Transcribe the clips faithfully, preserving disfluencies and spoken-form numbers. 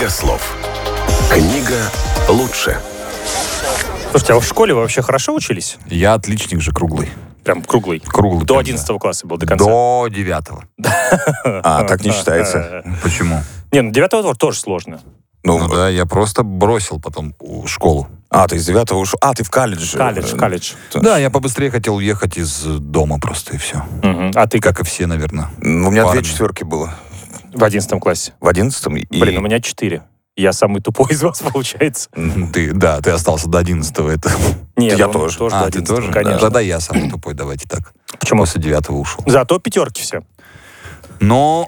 Книга слов. Книга лучше. Слушайте, а в школе вы вообще хорошо учились? Я отличник же круглый. Прям круглый? Круглый. До прям, одиннадцатого да. класса был, до конца? До девятого. А, так не считается. Почему? Не, ну девятого тоже сложно. Ну, Ну, да, я просто бросил потом у- школу. А, ты из девятого ушел. А, ты в колледже. Колледж, колледж. Да, я побыстрее хотел уехать из дома просто, и все. Мгм. А ты как Как и все, наверное. Ну, у меня Парни. две четверки было. в одиннадцатом классе? В одиннадцатом и... Блин, у меня четыре. Я самый тупой из вас, получается. Ты, да, ты остался до одиннадцатого. Это... Нет, Я ну, тоже. тоже А, до ты одиннадцатого, тоже? конечно. Тогда я самый тупой, давайте так. Почему? После девятого ушел. Зато пятерки все. Но,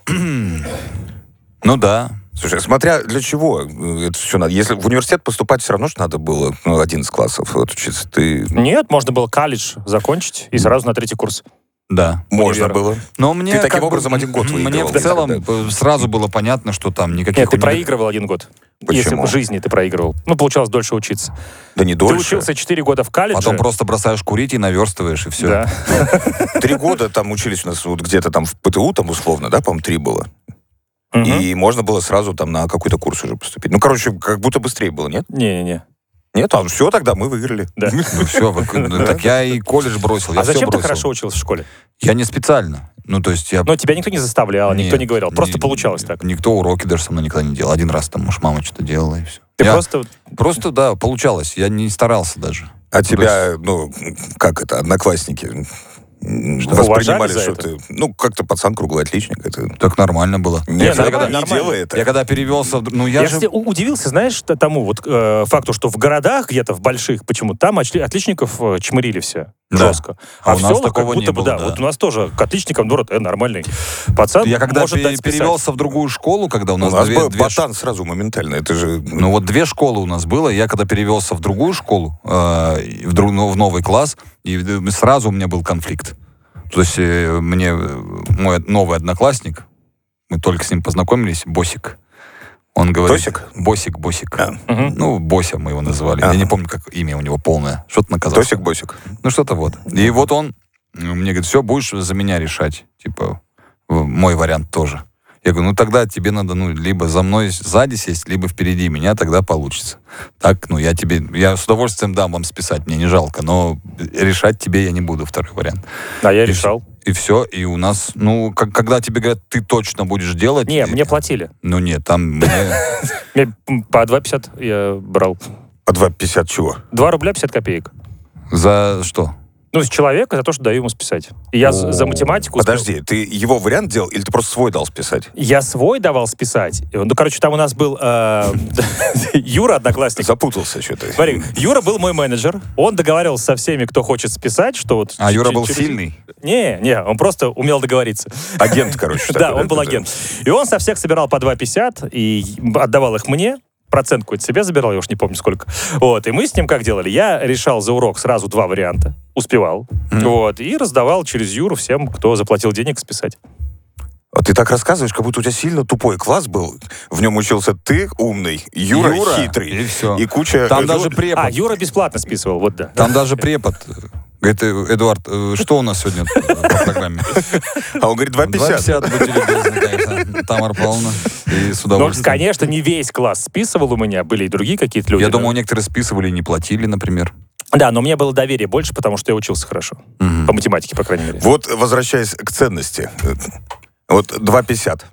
ну да. Слушай, смотря для чего это все надо. Если в университет поступать все равно, что надо было ну, одиннадцать классов вот, учиться. Ты... Нет, можно было колледж закончить и сразу на третий курс. Да. Можно универа. было. Но мне Ты таким как бы, образом один год Мне выигрывал, в целом да? э, сразу было понятно, что там никаких... Нет, ты универ- проигрывал один год. Почему? Если в жизни ты проигрывал. Ну, получалось дольше учиться. Да не Ты дольше. учился четыре года в колледже. Потом просто бросаешь курить и наверстываешь, и все. Да. Три года там учились у нас вот где-то там в ПТУ, там условно, да, по-моему, три было. Мгм. И можно было сразу там на какой-то курс уже поступить. Ну, короче, как будто быстрее было, нет? Не-не-не. Нет, а все, тогда мы выиграли. Да. Ну все, так я и колледж бросил, я А все зачем ты бросил. хорошо учился в школе? Я не специально. Ну, то есть я... Ну, тебя никто не заставлял, никто Нет, не говорил. Просто ни- получалось так. Никто уроки даже со мной никогда не делал. Один раз там, может, мама что-то делала, и все. Ты Я просто... Просто, да, получалось. Я не старался даже. А Ну, то тебя, ну, как это, одноклассники м, Что, воспринимали, уважали за что это? ты, ну, как-то пацан круглый отличник. Это... Так нормально было. Нет, нормально, я когда не нормально. делай это. Я когда перевелся... в д- Ну, я, Я, же... кстати, у- удивился, знаешь, т- тому вот э, факту, что в городах где-то, в больших, почему там отли- отличников э, чмырили все. Да. Жестко. А А, у в нас селах такого как будто не бы, было, да, да. вот у нас тоже к отличникам, наоборот, э, нормальный пацан Я когда может пере- дать списать. перевелся в другую школу, когда у У нас, нас две, был две ш- ботан сразу моментально. Это же... Ну вот две школы у нас было. Я когда перевелся в другую школу, э, и в, друг- ну, в новый класс, и э, сразу у меня был конфликт. То есть э, мне э, мой новый одноклассник, мы только с ним познакомились, Босик. Он говорит... Тосик? Босик, Босик. А. Мгм. Ну, Бося мы его называли. Ага. Я не помню, как имя у него полное. Что-то на казахском. Тосик-босик. Ну, что-то вот. И вот он мне говорит, все, будешь за меня решать. Типа, в- мой вариант тоже. Я говорю, ну, тогда тебе надо, ну, либо за мной сзади сесть, либо впереди меня, тогда получится. Так, ну, я тебе, я с удовольствием дам вам списать, мне не жалко, но решать тебе я не буду, второй вариант. А я И решал. И все, и у нас, ну, как, когда тебе говорят, ты точно будешь делать... Не, и- мне платили. Ну, нет, там мне... Мне м, по два пятьдесят я брал. А два пятьдесят чего? два рубля пятьдесят копеек. За что? Ну, с человека за то, что даю ему списать. И я за, за математику... успел- Подожди, ты его вариант делал или ты просто свой дал списать? Я свой давал списать. Ну, короче, там у нас был э, Юра, одноклассник. Запутался что-то. Смотри, Юра был мой менеджер. Он договаривался со всеми, кто хочет списать, что вот... А Юра ч- был через- сильный? Не, не, он просто умел договориться. Агент, короче. Да, такой, он был да? агент. И он со всех собирал по два пятьдесят и отдавал их мне. Процент какой-то себе забирал, я уж не помню сколько. Вот, и мы с ним как делали? Я решал за урок сразу два варианта. Успевал. Вот, и раздавал через Юру всем, кто заплатил денег, списать. А ты так рассказываешь, как будто у тебя сильно тупой класс был. В нем учился ты умный, Юра, Юра, хитрый. и всё. И куча... Там э, даже ну, препод. А, Юра бесплатно списывал, вот да. Там даже препод. Говорит, «Э, Эдуард, э, что у нас сегодня э, по программе? А он говорит два пятьдесят. два пятьдесят, будьте любезны, конечно. Тамара Павловна. И с Ну, удовольствием. конечно, не весь класс списывал у меня, были и другие какие-то люди. Я да. думаю, некоторые списывали и не платили, например. Да, но мне было доверие больше, потому что я учился хорошо. Мгм. По математике, по крайней мере. Вот, возвращаясь к ценности. э, Вот два пятьдесят.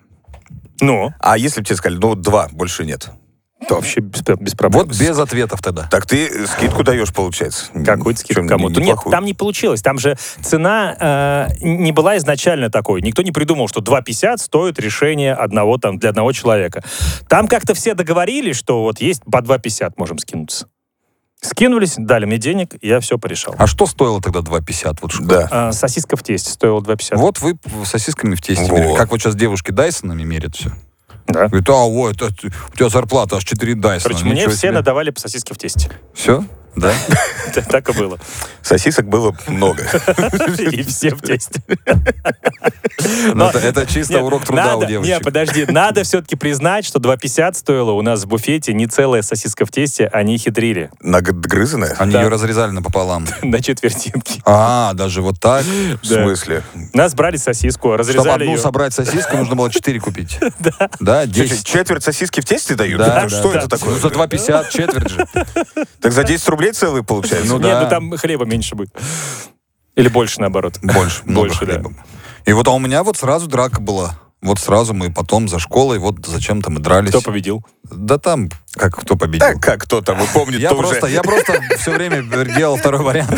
Ну, А если бы тебе сказали, ну вот два, больше нет. то вообще без, без проблем. Вот без ответов тогда. Так ты скидку даешь, получается. Какую-то скидку Чем, кому-то. Нет, неплохую. там не получилось. Там же цена э, не была изначально такой. Никто не придумал, что два пятьдесят стоит решение одного там для одного человека. Там как-то все договорились, что вот есть по два пятьдесят можем скинуться. Скинулись, дали мне денег, я все порешал. А что стоило тогда два пятьдесат? Вот, что- Да. А, сосиска в тесте стоила два пятьдесят. вот вы сосисками в тесте Вот. меряли. Как вот сейчас девушки Дайсонами мерят все. Да. Говорит, а, вот, это, у тебя зарплата аж четыре Дайсона. Короче, мне ничего все себе. надавали по сосиске в тесте. Все? Да? Так и было. Сосисок было много. И все в тесте. Ну, это, это чисто Нет, урок труда надо, у девочек. Нет, подожди, надо все-таки признать, что два пятьдесят стоило у нас в буфете не целая сосиска в тесте, они хитрили Нагрызанная? Они Да. ее разрезали напополам. на четвертинки. А, даже вот так? В смысле? Нас брали сосиску, Чтобы разрезали одну ее. собрать сосиску, нужно было четыре купить. Да. Да, Чё, десять. Четверть сосиски в тесте дают? Да, Ну, да, что да. это такое? Ну, за два пятьдесят четверть же. Так за десять рублей целый получается? Ну, Нет, да. ну там хлеба меньше будет. Или больше, наоборот. Больше, много Больше, да. хлеба. И вот а у меня вот сразу драка была. Вот сразу мы потом за школой, вот зачем-то мы дрались. Кто победил? Да там, как кто победил. Так как кто там, вы помните, Я то просто, уже... я просто все время делал второй вариант.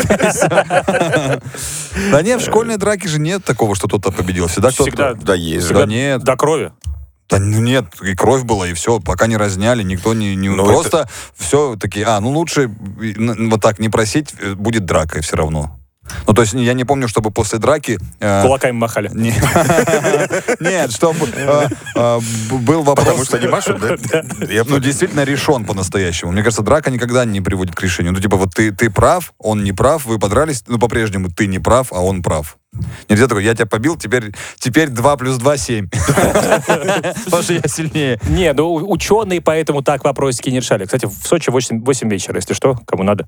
Да нет, в школьной драке же нет такого, что кто-то победил. Всегда кто-то... Всегда. Да есть. Да же. нет. До крови. Да ну нет, и кровь была, и все, пока не разняли, никто не... не Ну, просто все такие, а, ну лучше н- вот так не просить, э, будет драка все равно. Ну, то есть я не помню, чтобы после драки... э, Кулаками махали. не- Нет, чтобы э, э, б- был вопрос... Потому что они машут, да? Я Ну, действительно решен по-настоящему. Мне кажется, драка никогда не приводит к решению. Ну, типа, вот ты, ты прав, он не прав, вы подрались, ну, по-прежнему ты не прав, а он прав. Нельзя такой, я тебя побил, теперь, теперь два плюс два семь. Потому что я сильнее. Не, ну у- ученые поэтому так вопросики не решали. Кстати, в Сочи восемь, восемь вечера, если что, кому надо.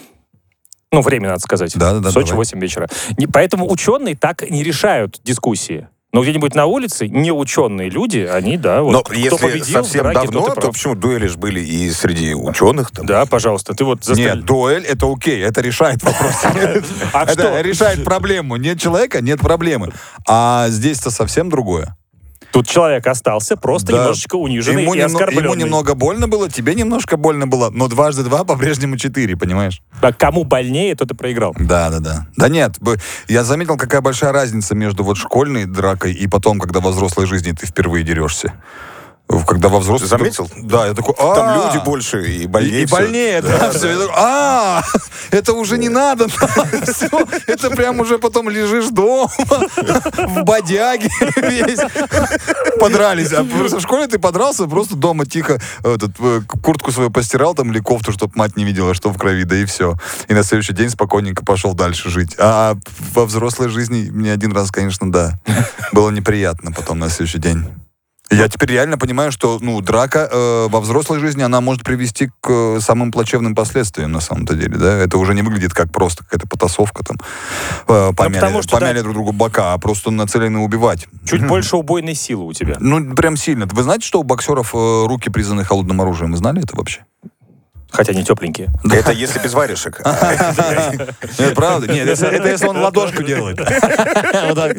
Ну, время надо сказать. Да-да-да, В Сочи давай. восемь вечера. Не- поэтому ученые так не решают дискуссии. Но где-нибудь на улице неученые люди, они, да, вот Но кто если победил в совсем драке, давно, тот и то прав. почему дуэли ж были и среди ученых? Там. Да, пожалуйста, ты вот застрелил. Нет, дуэль — это окей, это решает вопрос. А Это что? решает проблему. Нет человека — нет проблемы. А здесь-то совсем другое. Тут человек остался просто Да. немножечко униженный Ему, и немно- оскорбленный. ему немного больно было, тебе немножко больно было, но дважды два по-прежнему четыре, понимаешь? А кому больнее, тот и проиграл. Да, да, да. Да нет, б- я заметил, какая большая разница между вот школьной дракой и потом, когда во взрослой жизни ты впервые дерешься. В- Когда во взрослой... Заметил? Да, я такой, Там «А, люди больше и больнее. И, и всё. больнее, да, все. Я такой, а, это уже не надо. Все, это прям уже потом лежишь дома, в бодяге весь. Подрались. А просто в школе ты подрался, просто дома тихо этот, э, куртку свою постирал там или кофту, чтобы мать не видела, что в крови, да и все. И на следующий день спокойненько пошел дальше жить. А во взрослой жизни мне один раз, конечно, да, было неприятно потом на следующий день. Я теперь реально понимаю, что ну, драка э, во взрослой жизни, она может привести к э, самым плачевным последствиям на самом-то деле. Да? Это уже не выглядит как просто какая-то потасовка, там, э, помяли, потому что, помяли да, друг другу бока, а просто нацелены убивать. Чуть больше убойной силы у тебя. Ну, прям сильно. Вы знаете, что у боксеров э, руки признаны холодным оружием? Вы знали это вообще? Хотя они тепленькие. Это если без варежек. Нет, правда? Нет, это, это если он ладошку делает. Вот так.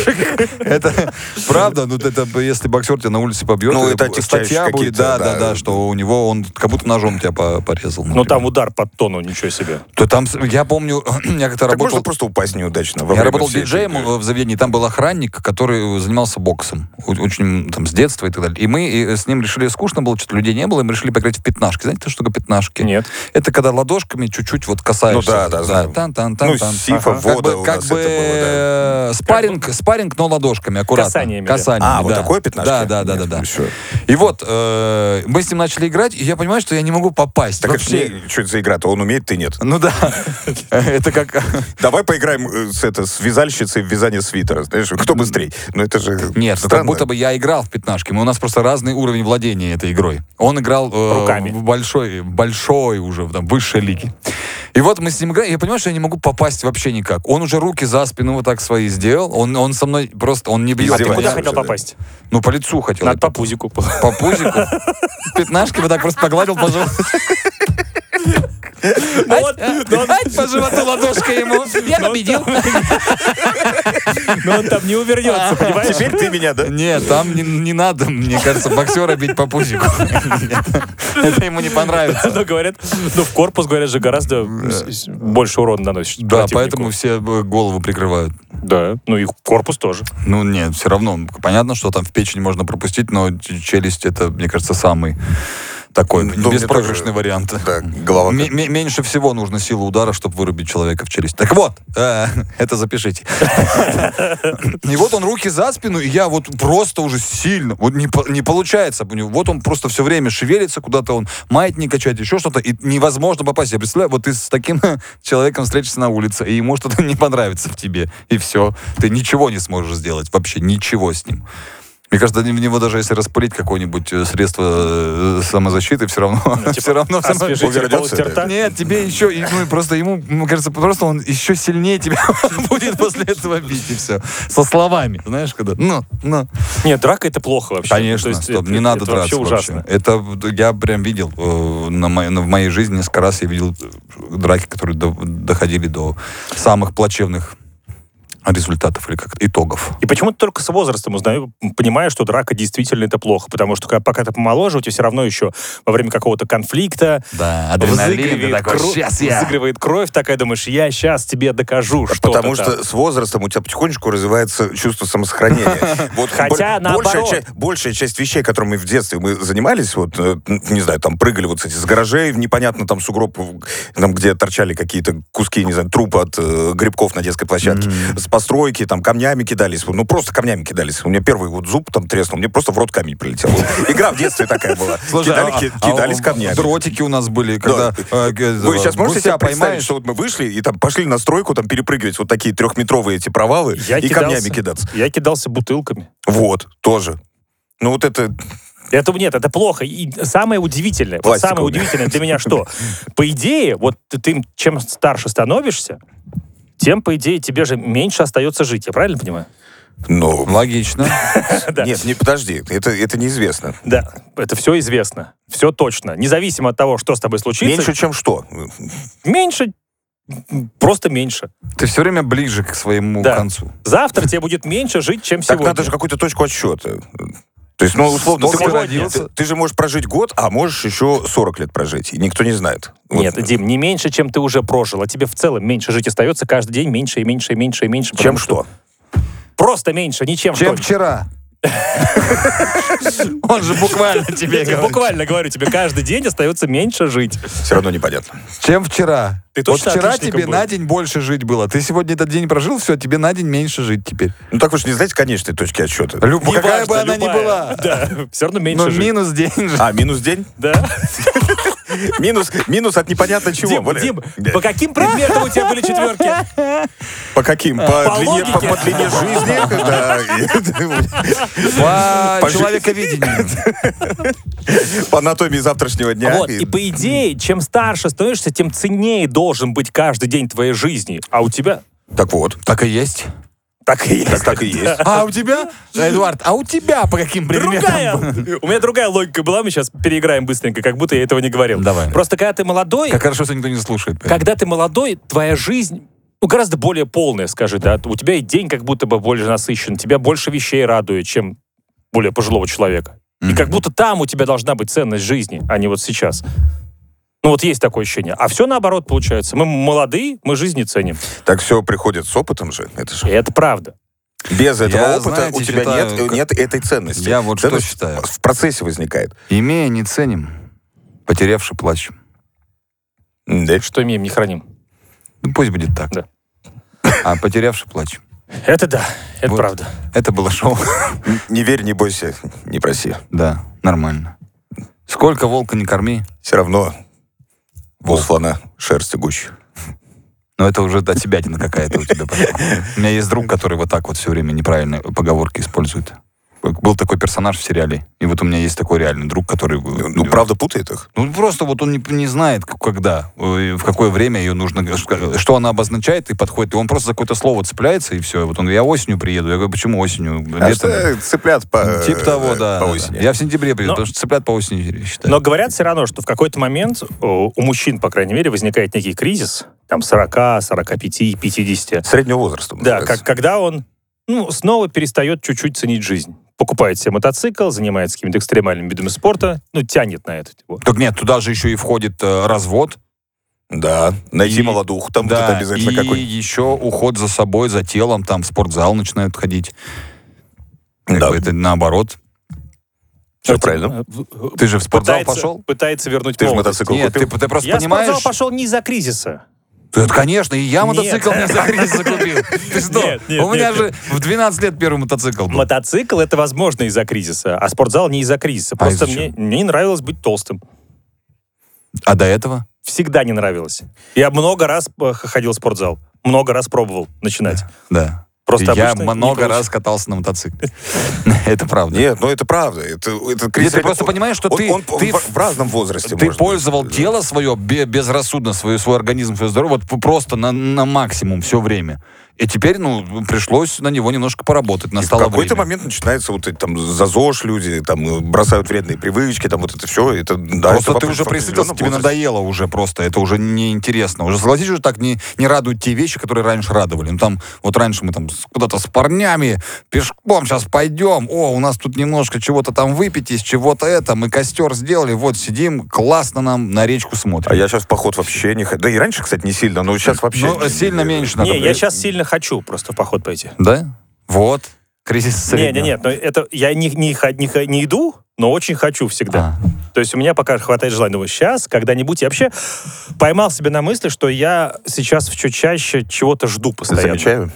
Это правда, ну это если боксер тебя на улице побьет, Ну, это это статья отягчающие будет, какие-то, да, да, да. да, что у него он как будто ножом тебя по- порезал. Ну например. там удар под тону, ничего себе. То там, с- я помню, я как-то Так можно работал... просто упасть неудачно. во Я время работал всей диджеем этой- в заведении, там был охранник, который занимался боксом, о- очень там с детства и так далее. И мы и с ним решили, скучно было, что-то людей не было, и мы решили поиграть в пятнашки. Знаете, что такое пятнашки? Нет. Это когда ладошками чуть-чуть вот касаешься. Ну да, да, знаю. Тан, тан, тан, Ну, тан. сифа, Ага. вода Как бы, у как нас бы это было, э, спарринг, спарринг, но ладошками, аккуратно. Касаниями, да. Касаниями, А, вот да. такое пятнашки? Да, да, да, да, Нет, да. еще. И вот э, мы с ним начали играть, и я понимаю, что я не могу попасть. Так это Вообще. не- что это за игра-то? Он умеет, ты нет. Ну да. Это как... Давай поиграем э, с, это, с вязальщицей в вязание свитера. Знаешь, кто быстрее? Ну это же Нет, ну, странно. как будто бы я играл в пятнашки. Мы- У нас просто разный уровень владения этой игрой. Он играл э, Руками. в большой, большой уже, там, высшей лиге. И вот мы с ним играем, и я понимаю, что я не могу попасть вообще никак. Он уже руки за спину вот так свои сделал. Он, он со мной просто, он не бьет. А ты Издевается куда уже, хотел да. попасть? Ну, по лицу хотел. Надо по пузику. По пузику. Пятнашки вот так просто погладил по животу. Ну вот, но он- Ать, по животу ладошкой ему. Я победил. но он там не увернется, понимаешь? Теперь ты меня, да? Нет, там не, не надо, мне кажется, боксера бить по пузику. Это ему не понравится. Ну, говорят, ну, в корпус, говорят же, гораздо с- с- больше урона наносит. Да, противнику. поэтому все э, голову прикрывают. Да, ну и корпус тоже. Ну, нет, все равно. Понятно, что там в печень можно пропустить, но ч- челюсть — это, мне кажется, самый Такой Ну, беспроигрышный мне тоже, вариант. Да, голова. М- м- меньше всего нужно силы удара, чтобы вырубить человека в челюсть. Так вот, э, это запишите. И вот он руки за спину, и я вот просто уже сильно, вот не, по- не получается у него. Вот он просто все время шевелится, куда-то он маятник качает, еще что-то, и невозможно попасть. Я представляю, вот ты с таким человеком встретишься на улице, и ему что-то не понравится в тебе, и все. Ты ничего не сможешь сделать, вообще ничего с ним. Мне кажется, в него даже если распылить какое-нибудь э, средство э, самозащиты, все равно... Ну, типа, все равно само- освежитель Увернется, полости рта. Нет, тебе еще, и, ну, и просто ему, мне кажется, просто он еще сильнее тебя будет после этого бить, и все. Со словами, знаешь, когда, ну, ну. Нет, драка это плохо вообще. Конечно, То есть стоп, это- не надо это драться вообще вообще. ужасно. Это я прям видел, э, на моей, на- в моей жизни несколько раз я видел э, драки, которые до- доходили до самых плачевных результатов или как итогов. И почему-то только с возрастом узнаю, понимаю, что драка действительно это плохо, потому что когда- пока ты помоложе, у тебя все равно еще во время какого-то конфликта Да, взыгрывает, кро- взыгрывает кровь, такая думаешь, я сейчас тебе докажу что-то Потому там. что с возрастом у тебя потихонечку развивается чувство самосохранения. Вот Хотя, бо- большая, наоборот. часть, большая часть вещей, которыми мы в детстве мы занимались, вот, э, не знаю, там прыгали вот с этих с гаражей, в непонятно там сугроб, там, где торчали какие-то куски, не знаю, трупа от э, грибков на детской площадке, с постройки, там, камнями кидались, ну, просто камнями кидались. У меня первый вот зуб там треснул, мне просто в рот камень прилетел. Вот. Игра в детстве такая была. Слушай, Кидали- а- ки- а кидались у- камнями. Дротики у нас были, когда... Да. э, г- Вы сейчас можете гуся себе представить, поймаешь? что вот мы вышли и там пошли на стройку, там перепрыгивать вот такие трехметровые эти провалы Я и кидался. камнями кидаться. Я кидался бутылками. Вот, тоже. Ну вот это... Это нет, это плохо. И самое удивительное, вот самое Пластиковыми. удивительное для меня что? По идее, вот ты, ты чем старше становишься, тем, по идее, тебе же меньше остается жить. Я правильно понимаю? Ну, Логично. Да. нет, не, подожди, это, это неизвестно. Да, это все известно. Все точно. Независимо от того, что с тобой случится. Меньше, чем что? Меньше. Просто меньше. Ты все время ближе к своему Да. концу. Завтра тебе будет меньше жить, чем Так сегодня. надо же какую-то точку отсчета. То есть, ну, условно, ты, Сколько можешь- родился? ты, ты же можешь прожить год, а можешь еще сорок лет прожить. И никто не знает. Вот. Нет, Дим, не меньше, чем ты уже прожил. А тебе в целом меньше жить остается каждый день меньше и меньше и меньше и меньше. Чем потому что? Просто меньше, ничем. Чем только. вчера. Он же буквально тебе Я говорит. буквально говорю тебе, каждый день остается меньше жить. Все равно непонятно. Чем вчера. Ты Вот точно вчера отличником тебе был? на день больше жить было. Ты сегодня этот день прожил, все, тебе на день меньше жить теперь. Ну так вы же не знаете конечной точки отсчета. Люб- Не какая важно, бы она ни любая. была. Да, все равно меньше Но жить. минус день же. А, минус день? Да. Минус, минус от непонятно чего. Дим, Более- Дим, по каким предметам у тебя были четверки? По каким? По, По длине, по, логике. по длине жизни? Да. По По жи- человековедению. По анатомии завтрашнего дня. Вот, и по идее, чем старше становишься, тем ценнее должен быть каждый день твоей жизни. А у тебя Так вот. Так и есть. так и есть. Так, так и есть. А у тебя, Эдуард, а у тебя по каким Другая. предметам? У меня другая логика была, мы сейчас переиграем быстренько, как будто я этого не говорил. Давай. Просто когда ты молодой, Как хорошо, что никто не слушает. когда ты молодой, твоя жизнь ну, гораздо более полная, скажи, да. У тебя и день как будто бы более насыщен, тебя больше вещей радует, чем более пожилого человека. И как будто там у тебя должна быть ценность жизни, а не вот сейчас. Ну вот есть такое ощущение. А все наоборот получается. Мы молодые, мы жизнь не ценим. Так все приходит с опытом же. Это И же. это правда. Без этого Я, опыта знаете, у тебя считаю, нет, как- нет этой ценности. Я вот что Ценность считаю. в процессе возникает. Имея не ценим, потерявши плачем. Да? Что имеем, не храним. Ну пусть будет так. Да. А потерявши плачем. Это да, это Вот. правда. Это было шоу. Не верь, не бойся, не проси. Да, нормально. Сколько волка не корми, Все равно волос слона шерсти гуще. но это уже отсебятина какая-то у тебя пошла. У меня есть друг, который вот так вот все время неправильно поговорки использует. Был такой персонаж в сериале, и вот у меня есть такой реальный друг, который... Ну, правда, путает их. Ну, просто вот он не, не знает, к- когда, э, в какое время ее нужно, что она обозначает, и подходит, и он просто за какое-то слово цепляется, и все. Вот он, я осенью приеду. Я говорю, почему осенью? А Летом?» что цыплят по, Типа того, да. по да, осени. да. Я в сентябре приеду, Но- потому что цыплят по осени считаю. Но говорят все равно, что в какой-то момент о, у мужчин, по крайней мере, возникает некий кризис, там сорока, сорока пяти, пятидесяти. Среднего возраста. Да, называется. как, когда он ну, снова перестает чуть-чуть ценить жизнь. Покупает себе мотоцикл, занимается какими-то экстремальными видами спорта, ну, тянет на это. Вот. Так нет, туда же еще и входит э, развод. Да, найти И- молодуху там Да, вот это обязательно и какой-нибудь. еще уход за собой, за телом, там в спортзал начинают ходить. Как Да. бы это наоборот. Все правильно. Ты же в спортзал Пытается- пошел? Пытается вернуть Ты же молодость. мотоцикл Нет, ты, купил? ты просто Я в понимаешь... спортзал пошел не из-за кризиса. Это, конечно, и я Нет. мотоцикл не за кризис купил. Ты что? Нет, нет, У меня нет, же в двенадцать лет первый мотоцикл был. Мотоцикл — это возможно из-за кризиса, а спортзал не из-за кризиса. А Просто из-за мне, чего? мне не нравилось быть толстым. А до этого? Всегда не нравилось. Я много раз э, ходил в спортзал. Много раз пробовал начинать. Да. Просто я обычно не много получилось. раз катался на мотоцикле. Это правда. Нет, ну это правда. Это, это кризис- Нет, ты просто понимаешь, что он- ты- он ты в, в разном возрасте. Ты может пользовал быть. тело свое бе- безрассудно, свой, свой организм, свое здоровье, вот просто на, на максимум все время. И теперь, ну, пришлось на него немножко поработать. И Настало в какой-то время. момент начинается вот эти там за ЗОЖ люди, там бросают вредные привычки, там вот это все. Это, да, Просто это ты в уже определенном присытился, тебе возрасте. надоело уже просто. Это уже неинтересно. Уже, согласись, уже так не, не радуют те вещи, которые раньше радовали. Ну, там, вот раньше мы там с- куда-то с парнями пешком сейчас пойдем. О, у нас тут немножко чего-то там выпить из чего-то это. Мы костер сделали, вот сидим, классно нам на речку смотрим. А я сейчас в поход вообще не хочу. Да и раньше, кстати, не сильно, но сейчас вообще... Ну, сильно меньше надо. Не, я сейчас сильно хочу просто в поход пойти. Да? Вот. Кризис Не, среднего. не, нет, но это я не, не, ха- не, ха- не иду, но очень хочу всегда. А. То есть у меня пока хватает желания. Думаю, сейчас, когда-нибудь. Я вообще поймал себя на мысли, что я сейчас все чаще чего-то жду постоянно. Замечаю.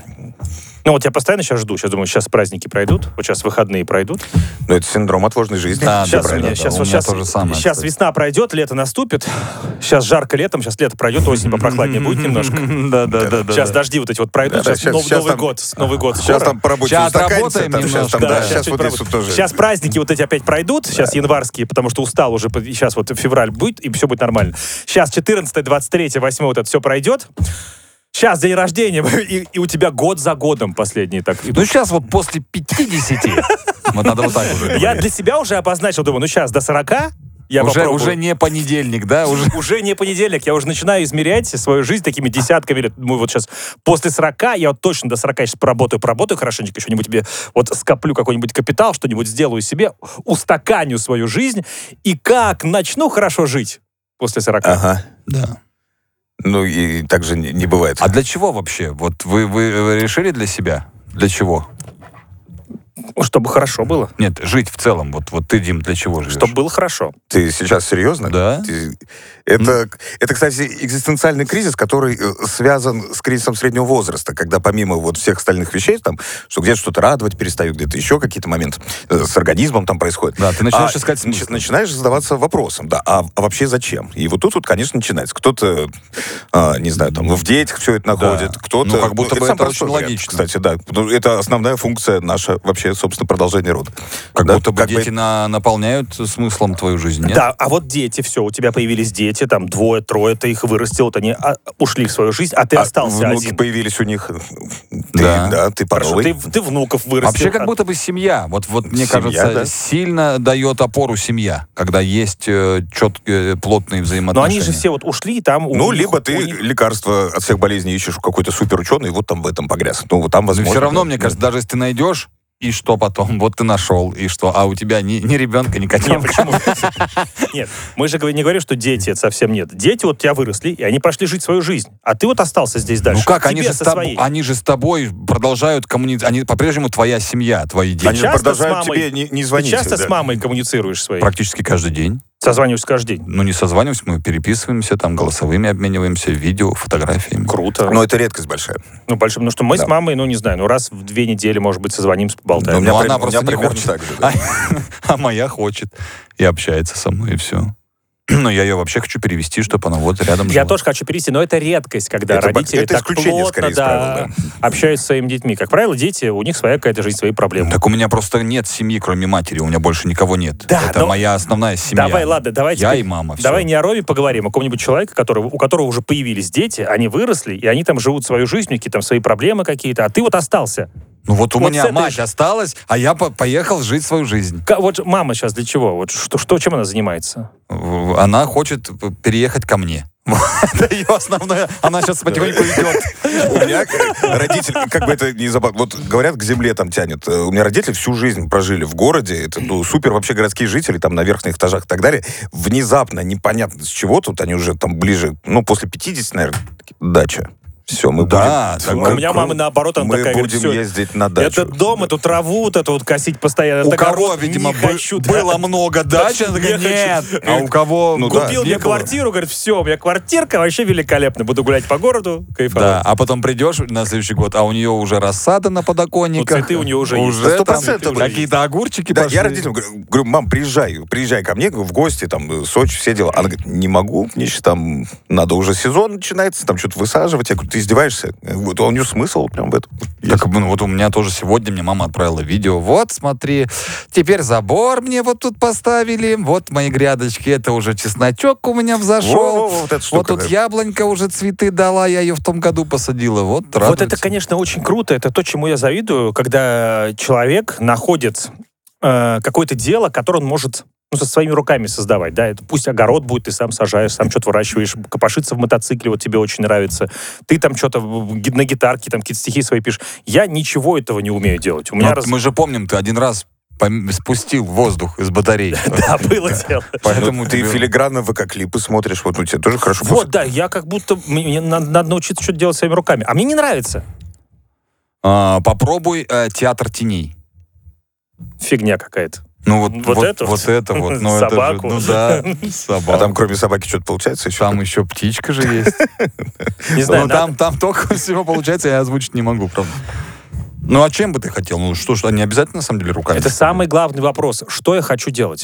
Ну вот я постоянно сейчас жду. Сейчас думаю, сейчас праздники пройдут, вот сейчас выходные пройдут. Но это синдром отложенной жизни. Да, Сейчас, да, у меня, да, сейчас, у вот меня сейчас, то же самое, сейчас кстати. весна пройдет, лето наступит. Сейчас жарко летом, сейчас лето пройдет, осень попрохладнее будет немножко. Да, да, да, да. Сейчас дожди вот эти вот пройдут, Да, да, сейчас, щас- нов- щас Новый там- год, Новый год Сейчас скоро. там по работе Сейчас устаканится, отработаем там, сейчас, немножко, там, да, да, сейчас чуть вот правда. здесь вот тоже... Сейчас праздники вот эти опять пройдут, сейчас январские, потому что устал уже, сейчас вот февраль будет, и все будет нормально. Сейчас четырнадцатое, двадцать третье, восьмое вот это все пройдет. Сейчас день рождения, и, и у тебя год за годом последний так идут. Ну, сейчас вот после пятидесяти, вот надо вот так уже Я говорить. для себя уже обозначил, думаю, ну сейчас до сорока я Уже, попробую. уже не понедельник, да? Уже... Уже не понедельник, я уже начинаю измерять свою жизнь такими десятками лет. Думаю, вот сейчас после сорока, я вот точно до сорока сейчас поработаю, поработаю хорошенько, что-нибудь тебе вот скоплю какой-нибудь капитал, что-нибудь сделаю себе, устаканю свою жизнь, и как начну хорошо жить после сорока. Ага. Да. Ну и так же не, не бывает. А для чего вообще? Вот вы, вы, вы решили для себя? Для чего? Чтобы хорошо было. Нет, жить в целом. Вот, вот ты, Дим, для чего живешь? Чтобы было хорошо. Ты сейчас серьезно? Да. Ты- Это, это, кстати, экзистенциальный кризис, который э, связан с кризисом среднего возраста, когда помимо вот всех остальных вещей, там, что где-то что-то радовать перестают, где-то еще какие-то моменты э, с организмом там происходят. Да, ты начинаешь А, искать нач- смысл. Начинаешь задаваться вопросом, да, а, а вообще зачем? И вот тут вот, конечно, начинается. Кто-то, а, не знаю, там, в детях все это находит, кто-то... Ну, как будто бы самый это простой очень вариант, логично. Кстати, да. Ну, это основная функция наша, вообще, собственно, продолжение рода. Как Да, будто бы как дети на- наполняют смыслом твою жизнь, нет? Да, а вот дети, все, у тебя появились дети, там двое, трое, ты их вырастил, вот они а, ушли в свою жизнь, а ты А остался внуки один. появились у них. Ты, Да. да. ты Хорошо, порой. ты, ты внуков вырастил. Вообще, как а- будто бы семья. Вот, вот мне Семья, кажется, да. сильно дает опору семья, когда есть э, четкие, плотные Но взаимоотношения. они же все вот ушли, и там у Ну, них- либо у ты них- лекарство от всех болезней ищешь у какой-то суперученый, и вот там в этом погряз. Ну, вот там Но возможно. все равно, да. мне кажется, даже если ты найдешь, и что потом? Вот ты нашел, и что? А у тебя ни, ни ребенка, ни Нет, котенка. почему? Нет, мы же говори- не говорим, что дети это совсем нет. Дети вот у тебя выросли, и они пошли жить свою жизнь. А ты вот остался здесь дальше. Ну как, они Тебе же, с со тоб- своей. они же с тобой продолжают коммуницировать. Они по-прежнему твоя семья, твои дети. Они же часто продолжают с мамой- тебе не, не Ты звонить. часто да. с мамой коммуницируешь своей? Практически каждый день. Созваниваешься каждый день? Ну, не созваниваемся, мы переписываемся, там, голосовыми обмениваемся, видео, фотографиями. Круто. Но это редкость большая. Ну, большой, потому что мы Да. с мамой, ну, не знаю, ну, раз в две недели, может быть, созвонимся, Но поболтаем. у меня, Ну, при- она у меня просто не примерно хочет. так же. да. А, а моя хочет и общается со мной, и все. Но я ее вообще хочу перевести, чтобы она вот рядом Я жила. тоже хочу перевести, но это редкость, когда Это бак- родители это так исключение, плотно скорее, из да, правил, общаются с своими детьми. Как правило, дети, у них своя какая-то жизнь, свои проблемы. Так у меня просто нет семьи, кроме матери. У меня больше никого нет. Да, Это но- моя основная семья. Давай, ладно, давай Я теперь- и мама. всё. Давай не о Роме поговорим, а о каком-нибудь человеке, который, у которого уже появились дети, они выросли, и они там живут свою жизнь, у них какие-то там свои проблемы какие-то, а ты вот остался. Ну вот у Вот с меня этой мать же- осталась, а я по- поехал жить свою жизнь. Ка- Вот мама сейчас для чего? Вот что, что, чем она занимается? В- Она хочет п- переехать ко мне. Это ее основное. Она сейчас потихоньку идет. У меня э, родители, как бы это ни забавно, вот говорят, к земле там тянет. Э, У меня родители всю жизнь прожили в городе, это ну, супер вообще городские жители, там на верхних этажах и так далее. Внезапно, непонятно с чего, тут они уже там ближе, ну, после пятидесяти, наверное, дача. Все, мы Да, будем... так У меня мама наоборот, она Мы такая говорит, будем «Всё, ездить на дачу. этот дом, эту траву, вот эту вот косить постоянно. У этот кого, огород видимо, не бы- хочу, да». было много дач, она такая, Не нет. хочу. А у кого... Ну да. Купил не мне было. квартиру, говорит, все, у меня квартирка вообще великолепно. Буду гулять по городу, Да, кайфовать. а потом придешь на следующий год, а у нее уже рассада на подоконниках. Ну, цветы у нее уже есть. Уже Да, сто там процентов. какие-то огурчики Да, пошли. я родителям говорю, говорю, мам, приезжай, приезжай ко мне в гости, там, Сочи, все дела. Она говорит, не могу, мне сейчас там надо уже сезон начинается, там что-то высаживать. Я говорю, ты издеваешься? Вот у нее смысл прям в этом. Так, ну, вот у меня тоже сегодня мне мама отправила видео. Вот, смотри, теперь забор мне вот тут поставили, вот мои грядочки, это уже чесночок у меня взошел. Во-во-во, вот эта Вот штука, тут да. яблонька уже цветы дала, я ее в том году посадила. Вот, Вот радуется. это, конечно, очень круто. Это то, чему я завидую, когда человек находит э, какое-то дело, которое он может ну, со своими руками создавать. Да? Это пусть огород будет, ты сам сажаешь, сам что-то выращиваешь, копошиться в мотоцикле, вот тебе очень нравится. Ты там что-то на гитарке, там какие-то стихи свои пишешь. Я ничего этого не умею делать. У меня Но раз... Мы же помним, ты один раз пом- спустил воздух из батареи. Да, было дело. Поэтому Ну, ты тебе- филигранно ВК-клипы смотришь, вот у тебя тоже хорошо. Вот, да, я как будто... Мне надо, надо научиться что-то делать своими руками. А мне не нравится. А, попробуй э, театр теней. Фигня какая-то. Ну вот, Вот вот, это вот вот? это вот. Ну, это же- Собаку. ну да, А собака. там кроме собаки что-то получается еще? Там еще птичка же есть. Не знаю, Ну, надо- там, там только всего получается, я озвучить не могу, правда. Ну, а чем бы ты хотел? Ну, что ж, не обязательно, на самом деле, руками. Это самый главный вопрос. Что я хочу делать?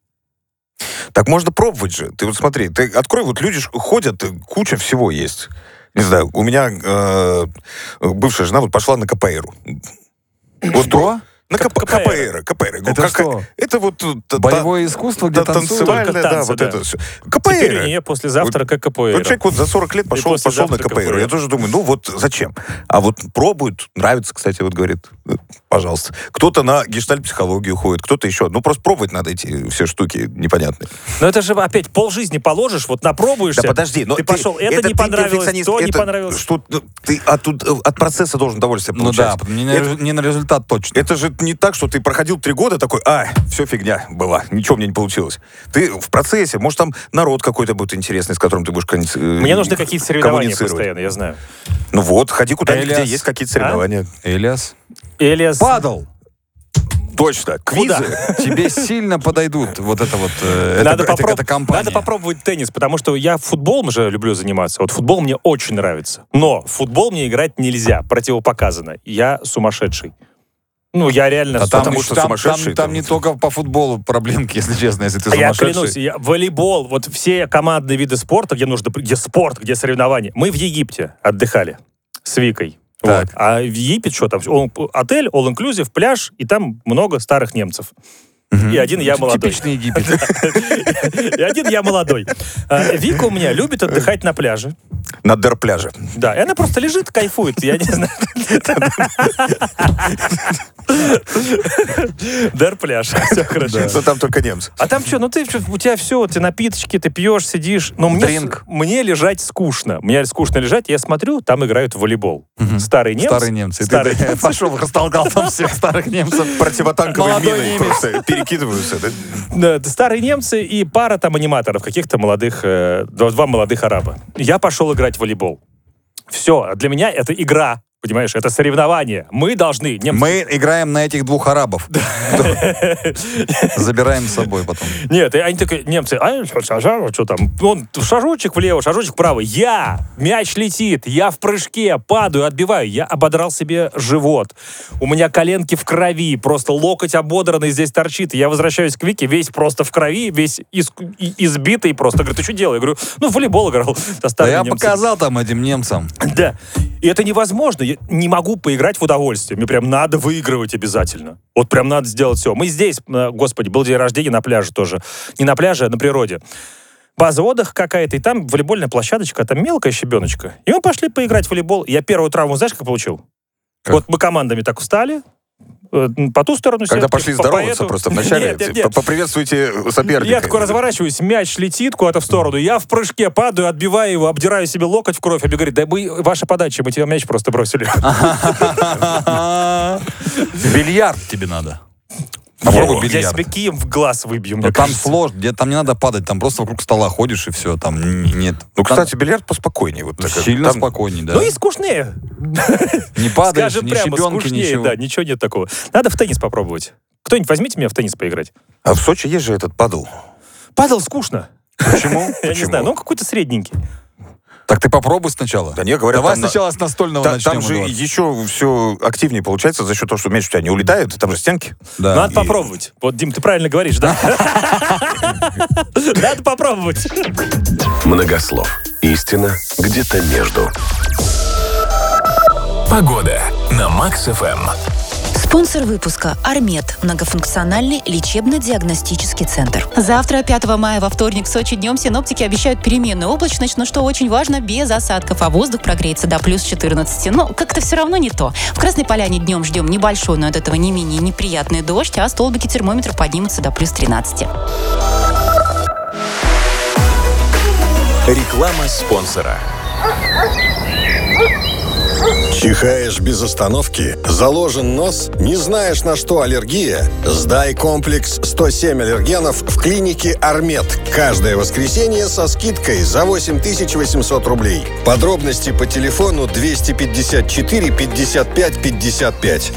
Так можно пробовать же. Ты вот смотри, ты открой, вот люди ж ходят, куча всего есть. Не знаю, у меня э, бывшая жена вот пошла на КПРу. Вот Что? На Кап- КП- КПР. КПР. КПР. Это Как- что? Это вот... э, та- Боевое искусство, где та- танцуют? танцевальное, Только да, танцы, вот да. это все. Теперь у КПР. нее послезавтра как Вот КПР. человек вот за сорок лет пошел, пошел на послезавтра КПР. КПР. Я тоже думаю, ну вот зачем? А вот пробуют, нравится, кстати, вот говорит, э, пожалуйста. Кто-то на гештальт-психологию ходит, кто-то еще. Ну просто пробовать надо эти все штуки непонятные. Но это же опять полжизни положишь, вот напробуешься. Да подожди, но ты пошел, это, не ты понравилось, перфекционист, то не это понравилось. Что, ну, ты от, тут, э, от процесса должен удовольствие Ну получать. да, не на, Это- резу- не на результат точно. Это же не так, что ты проходил три года такой, а, все фигня была, ничего мне не получилось. Ты в процессе, может, там народ какой-то будет интересный, с которым ты будешь коммуници- Мне нужны какие-то соревнования коммуницировать. постоянно, я знаю. Ну вот, ходи куда-нибудь, Элиас. где есть какие-то соревнования. Элиас. Элиас... Падал! Точно, Куда? квизы. Тебе сильно подойдут вот это вот, э, это, Надо, это- попроб- эта компания. надо попробовать теннис, потому что я футболом же люблю заниматься. Вот футбол мне очень нравится. Но в футбол мне играть нельзя, противопоказано. Я сумасшедший. Ну, я реально... А там, Потому там- что там- сумасшедший, там, там там- не только по футболу проблемки, если честно, если ты А я сумасшедший. клянусь, я, волейбол, вот все командные виды спорта, где нужно, где спорт, где соревнования. Мы в Египте отдыхали с Викой. Так. Вот. А в Египет что там? All- отель, all-inclusive, пляж, и там много старых немцев. И один я молодой. Типичный Египет. И один я молодой. А, Вика у меня любит отдыхать на пляже. На дер-пляже. Да, и она просто лежит, кайфует. Я не знаю. Дар пляж. Все хорошо. Но там только немцы. А там что, ну ты, чё, у тебя все, ты напиточки, ты пьешь, сидишь. Но мне, Дринк. с- мне лежать скучно. Мне скучно лежать, я смотрю, там играют в волейбол. Старые немцы. Старые немцы. И Старые ты немцы. пошел, растолкал там всех старых немцев. Противотанковые Молодой мины немец. просто перекидываются, да? Да, это старые немцы и пара там аниматоров, каких-то молодых, э, два, два молодых араба. Я пошел играть в волейбол. Все, для меня это игра, понимаешь, это соревнование. Мы должны... немцы- Мы играем на этих двух арабов. Забираем с собой потом. Нет, и они такие, немцы, а что там? Он шажочек влево, шажочек вправо. Я, мяч летит, я в прыжке, падаю, отбиваю. Я ободрал себе живот. У меня коленки в крови, просто локоть ободранный здесь торчит. Я возвращаюсь к Вике, весь просто в крови, весь иск- и- избитый просто. Говорю, ты что делаешь? Я говорю, ну, в волейбол играл. со Да старыми я немцами». показал там этим немцам. Да. И это невозможно. Я не могу поиграть в удовольствие. Мне прям надо выигрывать обязательно. Вот прям надо сделать все. Мы здесь, э, господи, был день рождения на пляже тоже. Не на пляже, а на природе. База отдыха какая-то, и там волейбольная площадочка, там мелкая щебеночка. И мы пошли поиграть в волейбол. Я первую травму, знаешь, как получил? Как? Вот мы командами так устали, э, по ту сторону Когда сетки, пошли по- по здороваться эту. просто вначале, Нет, нет, типа, нет. поприветствуйте соперника. Я такой разворачиваюсь, мяч летит куда-то в сторону, я в прыжке падаю, отбиваю его, обдираю себе локоть в кровь, а мне говорит, да мы, ваша подача, мы тебе мяч просто бросили. Бильярд тебе надо. Попробуй Я, я бильярд. себе кием в глаз выбью, мне Но там кажется. сложно, где там не надо падать, там просто вокруг стола ходишь и все, там н- нет. Ну, Там кстати, бильярд поспокойнее. Вот так. сильно Там- спокойнее, да. Ну и скучнее. Не падаешь, Скажем ни прямо, щебенки, скучнее, ничего. да, ничего нет такого. Надо в теннис попробовать. Кто-нибудь возьмите меня в теннис поиграть. А в Сочи есть же этот падл. Падал скучно. Почему? Я не Почему? знаю, ну он какой-то средненький. Так ты попробуй сначала. Да не, говорят, Давай там на- сначала с настольного Та- начнем. Там же Эдуард. еще все активнее получается за счет того, что мяч у тебя не улетает, там же стенки. Да. Надо И- попробовать. Вот, Дим, ты правильно говоришь, да? Надо попробовать. Многослов. Истина где-то между. Погода на Макс эф эм. Спонсор выпуска «Армед» – многофункциональный лечебно-диагностический центр. Завтра, пятого мая, во вторник, в Сочи днем синоптики обещают переменную облачность, но что очень важно, без осадков, а воздух прогреется до плюс четырнадцати. Но как-то все равно не то. В Красной Поляне днем ждем небольшой, но от этого не менее неприятный дождь, а столбики термометров поднимутся до плюс тринадцати. Реклама спонсора. Чихаешь без остановки? Заложен нос? Не знаешь, на что аллергия? Сдай комплекс сто семь аллергенов в клинике «Армед». Каждое воскресенье со скидкой за восемь тысяч восемьсот рублей. Подробности по телефону двести пятьдесят четыре пятьдесят пять пятьдесят пять.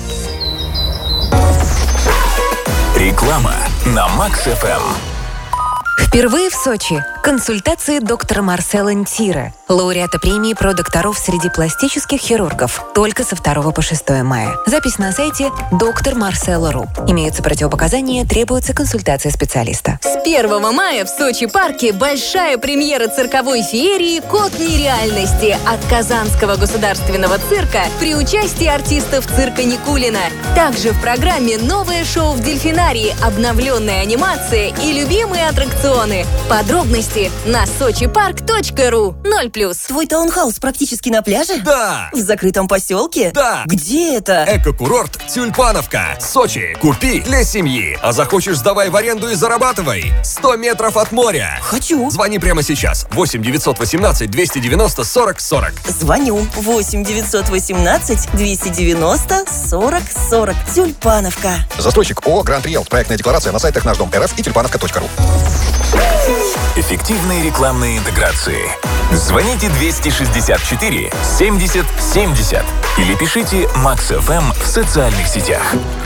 Реклама на Макс эф эм. Впервые в Сочи консультации доктора Марсела Нтира, лауреата премии «Про докторов» среди пластических хирургов, только со второго по шестое мая. Запись на сайте доктор марсело точка ру. Имеются противопоказания, требуется консультация специалиста. С первого мая в Сочи-парке большая премьера цирковой феерии «Код нереальности» от Казанского государственного цирка при участии артистов цирка Никулина. Также в программе новое шоу в дельфинарии, обновленная анимация и любимые аттракционы. Подробности на сочипарк точка ру. ноль плюс. Твой таунхаус практически на пляже? Да! В закрытом поселке? Да! Где это? Эко-курорт Тюльпановка. Сочи. Купи для семьи. А захочешь, сдавай в аренду и зарабатывай. сто метров от моря. Хочу. Звони прямо сейчас. восемь девятьсот восемнадцать двести девяносто сорок сорок. Звоню. восемь девятьсот восемнадцать двести девяносто сорок сорок. Тюльпановка. Застройщик ООО «Гранд Риэлт». Проектная декларация на сайтах наш дом точка эр эф и тюльпановка точка ру. Эффективные рекламные интеграции. Звоните двести шестьдесят четыре семьдесят семьдесят или пишите Макс эф эм в социальных сетях.